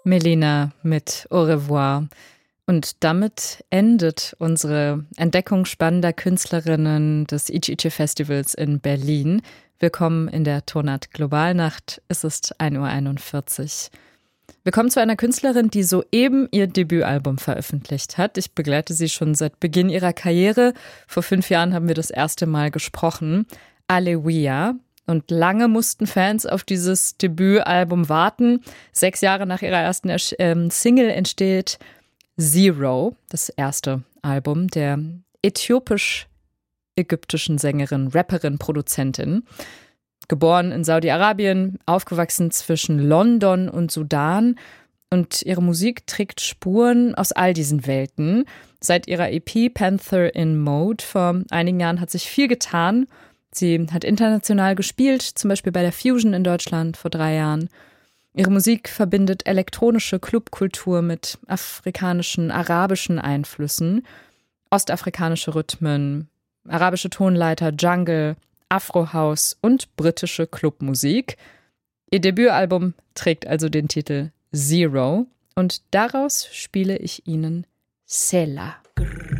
Melina mit Au revoir. Und damit endet unsere Entdeckung spannender Künstlerinnen des Ichi Festivals in Berlin. Willkommen in der Tonart Globalnacht. Es ist 1:41 Uhr. Wir kommen zu einer Künstlerin, die soeben ihr Debütalbum veröffentlicht hat. Ich begleite sie schon seit Beginn ihrer Karriere. Vor 5 Jahren haben wir das erste Mal gesprochen. Aleluia. Und lange mussten Fans auf dieses Debütalbum warten. 6 Jahre nach ihrer ersten Single entsteht Zero, das erste Album der äthiopisch-ägyptischen Sängerin, Rapperin, Produzentin. Geboren in Saudi-Arabien, aufgewachsen zwischen London und Sudan. Und ihre Musik trägt Spuren aus all diesen Welten. Seit ihrer EP Panther in Mode vor einigen Jahren hat sich viel getan. Sie hat international gespielt, zum Beispiel bei der Fusion in Deutschland vor 3 Jahren. Ihre Musik verbindet elektronische Clubkultur mit afrikanischen, arabischen Einflüssen, ostafrikanische Rhythmen, arabische Tonleiter, Jungle, Afro-House und britische Clubmusik. Ihr Debütalbum trägt also den Titel Zero und daraus spiele ich Ihnen Sela.